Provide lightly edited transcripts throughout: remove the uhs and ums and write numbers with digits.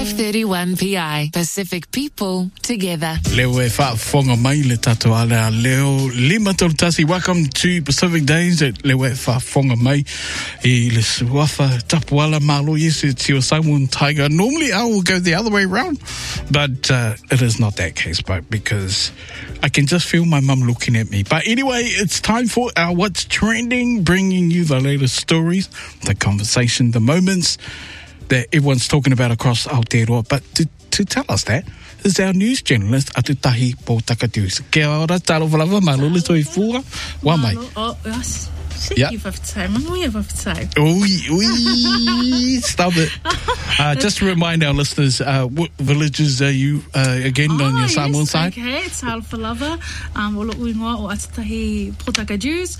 531 PI, Pacific People Together. Leo e whaafonga mai le tato alea leo lima tolutasi. Welcome to Pacific Days at Leo e whaafonga mai I le suafa tapu ala malo. Yes, it's your Simon Tiger. Normally I will go the other way around, but it is not that case, but because I can just feel my mum looking at me. But anyway, it's time for our What's Trending, bringing you the latest stories, the conversation, the moments that everyone's talking about across Aotearoa. But to tell us that is our news journalist, Atutahi Potakatus. Kia ora, talo walawa, malole toi fua. Wa mai. Oh, yes. Thank you for the time. Stop it. Just to remind our listeners, what villages are you again on your Samoan side? Okay, it's Halfalava, Olo Uingoa o Atutahi Potakatus,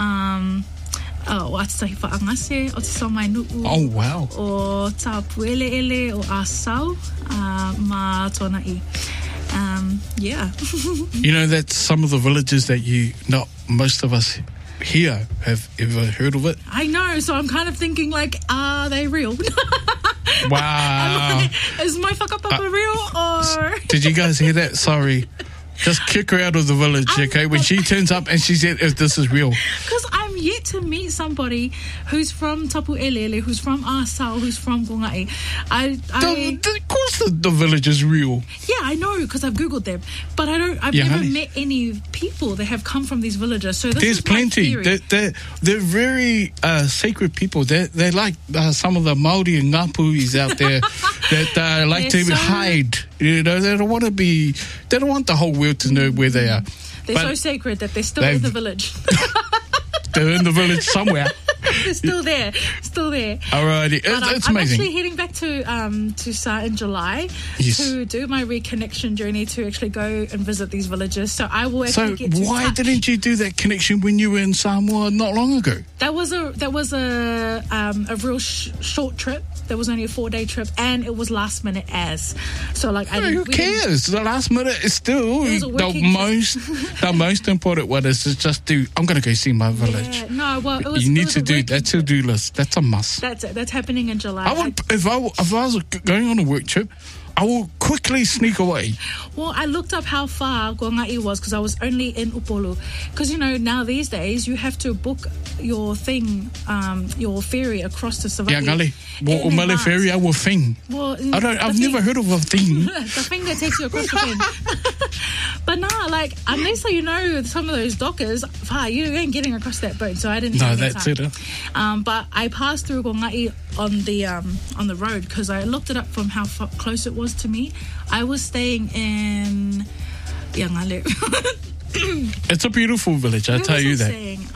o Atutahi Whaangase, o Te Somai Nu'u. Oh, wow. O Tapuele o Asau, ma Tonai. Yeah. You know, that's some of the villages that not most of us here have ever heard of it. I know, so I'm kind of thinking like, are they real? Wow. Is my whakapapa real or... Did you guys hear that? Sorry. Just kick her out of the village, okay? When she turns up and she said, if this is real. Because I'm yet to meet somebody who's from Tapu Elele, who's from Asau, who's from Gongai. Of course the village is real. Yeah, I know, because I've Googled them. But I've never met any people that have come from these villages. So there's plenty. They're very sacred people. They're like some of the Māori and Ngāpuis out there that like to hide. You know, they don't want the whole world to know where they are. They're so sacred that they're still in the village. They're in the village somewhere. They're still there. Alrighty, it's amazing. I'm actually heading back to Sa in July to do my reconnection journey to actually go and visit these villages. So I will actually get to why didn't you do that connection when you were in Samoa not long ago? That was a real short trip. There was only a 4-day trip, and it was last minute so like who cares? The last minute is still the most important one is to just do. I'm going to go see my village. Yeah, no, well, you need to do that to-do list. That's a must. That's happening in July. If I was going on a work trip, I will quickly sneak away. Well, I looked up how far Gongai was because I was only in Upolu. Because, you know, now these days you have to book your your ferry across to Savati. Yeah, Ngali. Well, Male ferry, I will thing. Well, I've never heard of a thing. The thing that takes you across the thing. But no, like, unless you know some of those dockers, you ain't getting across that boat. So I didn't. No, that's it. But I passed through Gongai on the road because I looked it up from how close it was to me. I was staying in Yangale. It's a beautiful village, I tell you that.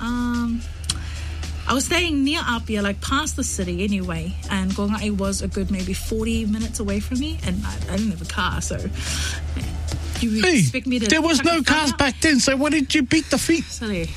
I was staying near Apia, like past the city anyway, and Gongai was a good maybe 40 minutes away from me, and I didn't have a car, so you expect me to... There was no cars back then, so why did you beat the feet? Sorry.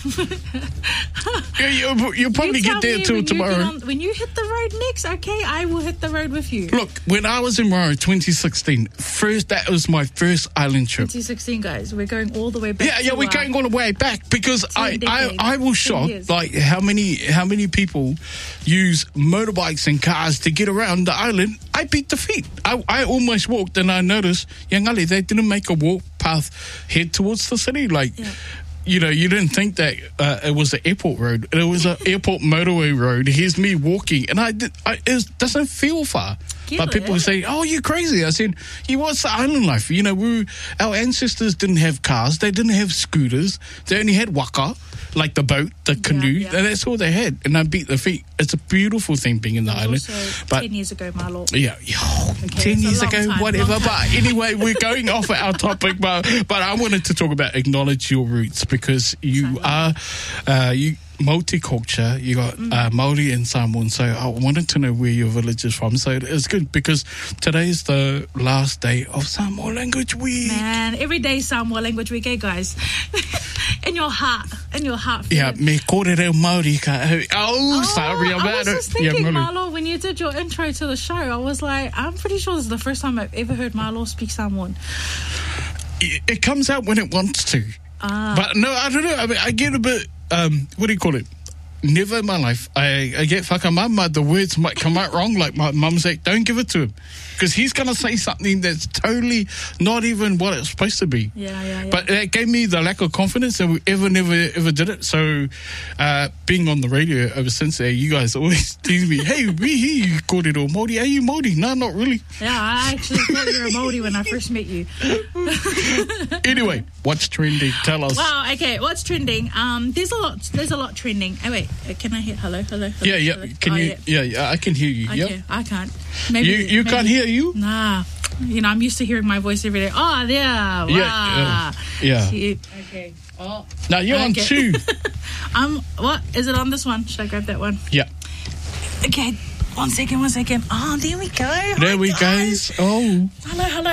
You'll probably get there till tomorrow. When you hit the road next, okay, I will hit the road with you. Look, when I was in Raro 2016, that was my first island trip. 2016, guys, we're going all the way back. Yeah, we're going all the way back because I was shocked, like how many people use motorbikes and cars to get around the island. I beat the feet. I almost walked, and I noticed, Yangali, they didn't make a walk path head towards the city. Like, you know, you didn't think that it was an airport road. It was an airport motorway road. Here's me walking, and it doesn't feel far. But people say, "Oh, you're crazy." I said, what's the island life? You know, our ancestors didn't have cars. They didn't have scooters. They only had waka, like the boat, the canoe. And that's all they had. And I beat the feet. It's a beautiful thing being in the island. But 10 years ago, Marlo. Yeah. 10 years ago, whatever. But anyway, we're going off at our topic. But I wanted to talk about acknowledge your roots because you are... multiculture, you got Māori and Samoan, so I wanted to know where your village is from. So it's good because today is the last day of Samoa Language Week. Man, every day Samoa Language Week, eh, guys? in your heart. Yeah, me kōrere Māori ka. Sorry about it. I was just thinking, Marlo, when you did your intro to the show, I was like, I'm pretty sure this is the first time I've ever heard Marlo speak Samoan. It comes out when it wants to. But no, I don't know. I mean, I get a bit... what do you call it? never in my life. I get whakamama. The words might come out wrong. Like my mum's like, don't give it to him. Because he's going to say something that's totally not even what it's supposed to be. Yeah. But that gave me the lack of confidence that we never did it. So being on the radio ever since there, you guys always tease me, hey, we hear you kōrero Māori. Are you Māori? No, not really. Yeah, I actually thought you were a Māori when I first met you. Anyway, what's trending? Tell us. Wow, okay, what's trending? There's a lot trending. Oh wait, can I hear hello? Yeah. Hello? Can you? Yeah, I can hear you. Okay, Yep. I can't. You can't hear you? Nah. I'm used to hearing my voice every day. Oh, yeah. Wow. Yeah. Okay. Oh. Now you're on 2. What? Is it on this one? Should I grab that one? Yeah. Okay. One second. Oh, there we go. There Hi, we guys. go. Oh. Hello.